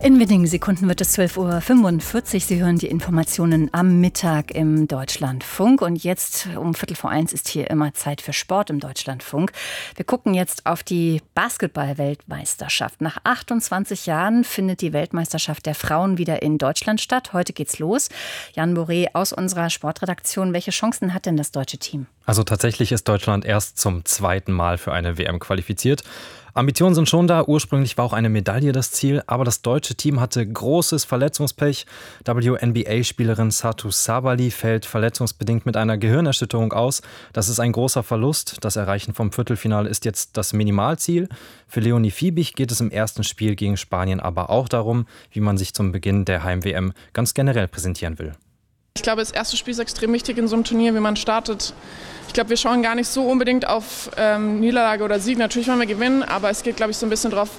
In wenigen Sekunden wird es 12:45 Uhr. Sie hören die Informationen am Mittag im Deutschlandfunk. Und jetzt um 12:45 ist hier immer Zeit für Sport im Deutschlandfunk. Wir gucken jetzt auf die Basketball-Weltmeisterschaft. Nach 28 Jahren findet die Weltmeisterschaft der Frauen wieder in Deutschland statt. Heute geht's los. Jan Boré aus unserer Sportredaktion. Welche Chancen hat denn das deutsche Team? Also tatsächlich ist Deutschland erst zum zweiten Mal für eine WM qualifiziert. Ambitionen sind schon da. Ursprünglich war auch eine Medaille das Ziel, aber das deutsche Team hatte großes Verletzungspech. WNBA-Spielerin Satou Sabally fällt verletzungsbedingt mit einer Gehirnerschütterung aus. Das ist ein großer Verlust. Das Erreichen vom Viertelfinale ist jetzt das Minimalziel. Für Leonie Fiebig geht es im ersten Spiel gegen Spanien aber auch darum, wie man sich zum Beginn der Heim-WM ganz generell präsentieren will. Ich glaube, das erste Spiel ist extrem wichtig in so einem Turnier, wie man startet. Ich glaube, wir schauen gar nicht so unbedingt auf Niederlage oder Sieg. Natürlich wollen wir gewinnen, aber es geht, glaube ich, so ein bisschen drauf,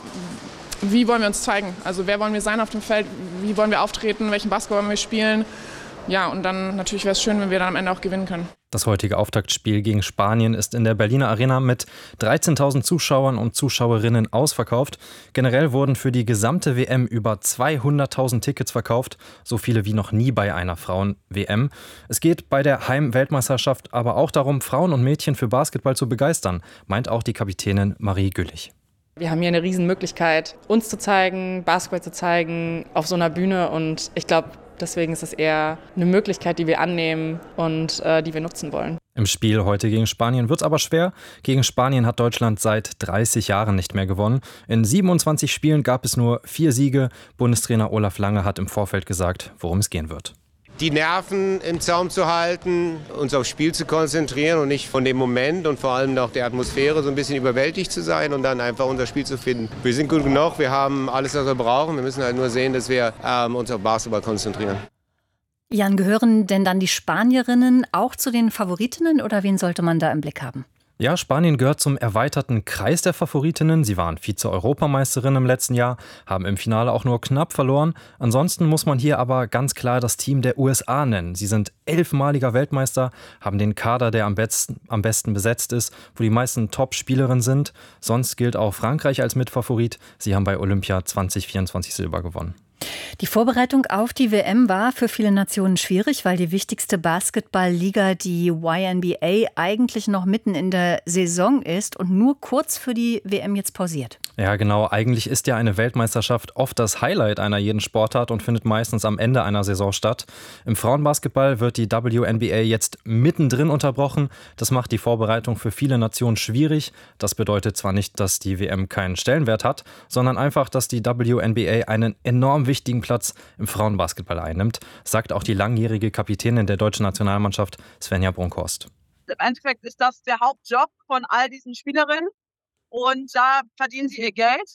wie wollen wir uns zeigen. Also wer wollen wir sein auf dem Feld, wie wollen wir auftreten, welchen Basketball wollen wir spielen. Ja, und dann natürlich wäre es schön, wenn wir dann am Ende auch gewinnen können. Das heutige Auftaktspiel gegen Spanien ist in der Berliner Arena mit 13.000 Zuschauern und Zuschauerinnen ausverkauft. Generell wurden für die gesamte WM über 200.000 Tickets verkauft, so viele wie noch nie bei einer Frauen-WM. Es geht bei der Heim-Weltmeisterschaft aber auch darum, Frauen und Mädchen für Basketball zu begeistern, meint auch die Kapitänin Marie Güllich. Wir haben hier eine Riesenmöglichkeit, uns zu zeigen, Basketball zu zeigen auf so einer Bühne, und ich glaube, deswegen ist es eher eine Möglichkeit, die wir annehmen und die wir nutzen wollen. Im Spiel heute gegen Spanien wird es aber schwer. Gegen Spanien hat Deutschland seit 30 Jahren nicht mehr gewonnen. In 27 Spielen gab es nur 4 Siege. Bundestrainer Olaf Lange hat im Vorfeld gesagt, worum es gehen wird. Die Nerven im Zaum zu halten, uns aufs Spiel zu konzentrieren und nicht von dem Moment und vor allem auch der Atmosphäre so ein bisschen überwältigt zu sein und dann einfach unser Spiel zu finden. Wir sind gut genug, wir haben alles, was wir brauchen. Wir müssen halt nur sehen, dass wir uns auf Basketball konzentrieren. Jan, gehören denn dann die Spanierinnen auch zu den Favoritinnen oder wen sollte man da im Blick haben? Ja, Spanien gehört zum erweiterten Kreis der Favoritinnen. Sie waren Vize-Europameisterin im letzten Jahr, haben im Finale auch nur knapp verloren. Ansonsten muss man hier aber ganz klar das Team der USA nennen. Sie sind 11-maliger Weltmeister, haben den Kader, der am besten besetzt ist, wo die meisten Top-Spielerinnen sind. Sonst gilt auch Frankreich als Mitfavorit. Sie haben bei Olympia 2024 Silber gewonnen. Die Vorbereitung auf die WM war für viele Nationen schwierig, weil die wichtigste Basketballliga, die YNBA, eigentlich noch mitten in der Saison ist und nur kurz für die WM jetzt pausiert. Ja, genau. Eigentlich ist ja eine Weltmeisterschaft oft das Highlight einer jeden Sportart und findet meistens am Ende einer Saison statt. Im Frauenbasketball wird die WNBA jetzt mittendrin unterbrochen. Das macht die Vorbereitung für viele Nationen schwierig. Das bedeutet zwar nicht, dass die WM keinen Stellenwert hat, sondern einfach, dass die WNBA einen enorm wichtigen Platz im Frauenbasketball einnimmt, sagt auch die langjährige Kapitänin der deutschen Nationalmannschaft, Svenja Brunkhorst. Im Endeffekt ist das der Hauptjob von all diesen Spielerinnen und da verdienen sie ihr Geld.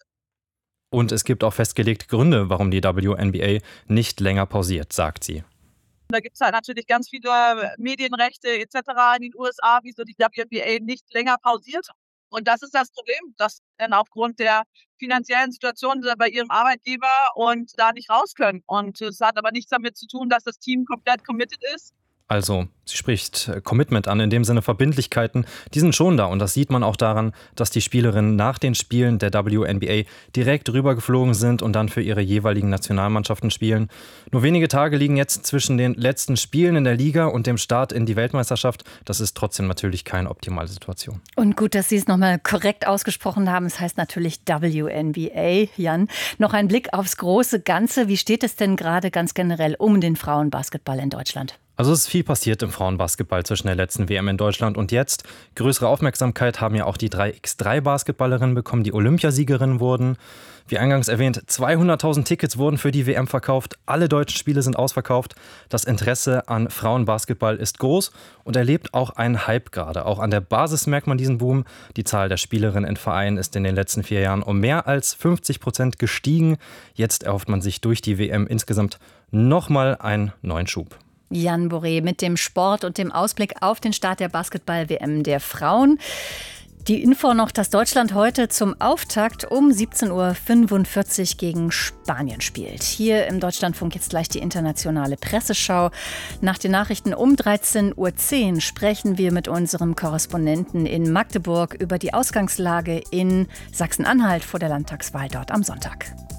Und es gibt auch festgelegte Gründe, warum die WNBA nicht länger pausiert, sagt sie. Da gibt es halt natürlich ganz viele Medienrechte etc. in den USA, wieso die WNBA nicht länger pausiert. Und das ist das Problem, dass dann aufgrund der finanziellen Situation bei ihrem Arbeitgeber und da nicht raus können. Und es hat aber nichts damit zu tun, dass das Team komplett committed ist. Also, sie spricht Commitment an, in dem Sinne Verbindlichkeiten, die sind schon da. Und das sieht man auch daran, dass die Spielerinnen nach den Spielen der WNBA direkt rübergeflogen sind und dann für ihre jeweiligen Nationalmannschaften spielen. Nur wenige Tage liegen jetzt zwischen den letzten Spielen in der Liga und dem Start in die Weltmeisterschaft. Das ist trotzdem natürlich keine optimale Situation. Und gut, dass Sie es nochmal korrekt ausgesprochen haben. Es heißt natürlich WNBA, Jan. Noch ein Blick aufs große Ganze. Wie steht es denn gerade ganz generell um den Frauenbasketball in Deutschland? Also es ist viel passiert im Frauenbasketball zwischen der letzten WM in Deutschland und jetzt. Größere Aufmerksamkeit haben ja auch die 3x3-Basketballerinnen bekommen, die Olympiasiegerinnen wurden. Wie eingangs erwähnt, 200.000 Tickets wurden für die WM verkauft. Alle deutschen Spiele sind ausverkauft. Das Interesse an Frauenbasketball ist groß und erlebt auch einen Hype gerade. Auch an der Basis merkt man diesen Boom. Die Zahl der Spielerinnen in Vereinen ist in den letzten 4 Jahren um mehr als 50% gestiegen. Jetzt erhofft man sich durch die WM insgesamt nochmal einen neuen Schub. Jan Boré mit dem Sport und dem Ausblick auf den Start der Basketball-WM der Frauen. Die Info noch, dass Deutschland heute zum Auftakt um 17:45 Uhr gegen Spanien spielt. Hier im Deutschlandfunk jetzt gleich die internationale Presseschau. Nach den Nachrichten um 13:10 Uhr sprechen wir mit unserem Korrespondenten in Magdeburg über die Ausgangslage in Sachsen-Anhalt vor der Landtagswahl dort am Sonntag.